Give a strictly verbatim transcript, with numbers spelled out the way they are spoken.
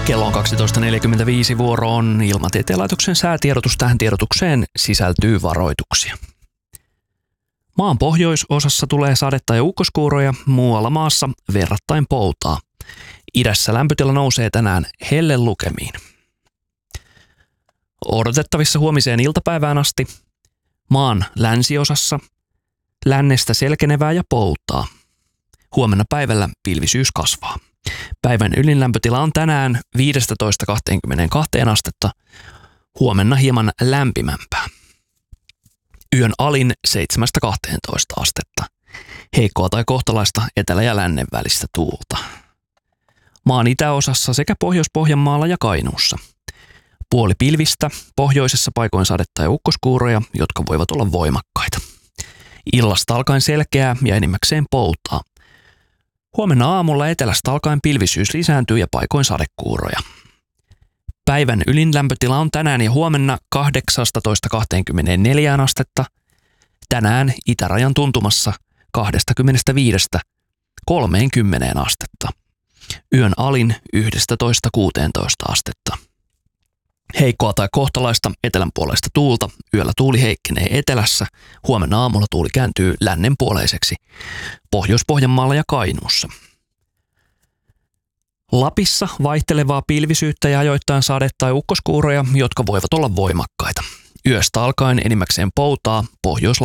Kello on kaksitoista neljäkymmentäviisi, vuoro on Ilmatieteen laitoksen säätiedotus. Tähän tiedotukseen sisältyy varoituksia. Maan pohjoisosassa tulee sadetta ja ukkoskuuroja, muualla maassa verrattain poutaa. Idässä lämpötila nousee tänään hellelukemiin. Odotettavissa huomiseen iltapäivään asti maan länsiosassa lännestä selkenevää ja poutaa. Huomenna päivällä pilvisyys kasvaa. Päivän ylinlämpötila on tänään viisitoista kaksikymmentäkaksi astetta, huomenna hieman lämpimämpää. Yön alin seitsemästä kahteentoista astetta. Heikkoa tai kohtalaista etelä- ja lännen välistä tuulta. Maan itäosassa sekä Pohjois-Pohjanmaalla ja Kainuussa. Puoli pilvistä, pohjoisessa paikoin sadetta ja ukkoskuuroja, jotka voivat olla voimakkaita. Illasta alkaen selkeää ja enimmäkseen poutaa. Huomenna aamulla etelästä alkaen pilvisyys lisääntyy ja paikoin sadekuuroja. Päivän ylinlämpötila on tänään ja huomenna kahdeksastatoista kahteenkymmeneenneljään astetta. Tänään itärajan tuntumassa kaksikymmentäviisi kolmeenkymmeneen astetta. Yön alin yksitoista kuusitoista astetta. Heikkoa tai kohtalaista etelänpuoleista tuulta. Yöllä tuuli heikkenee etelässä. Huomenna aamulla tuuli kääntyy lännenpuoleiseksi Pohjois-Pohjanmaalla ja Kainuussa. Lapissa vaihtelevaa pilvisyyttä ja ajoittain sade- tai ukkoskuuroja, jotka voivat olla voimakkaita. Yöstä alkaen enimmäkseen poutaa, Pohjois-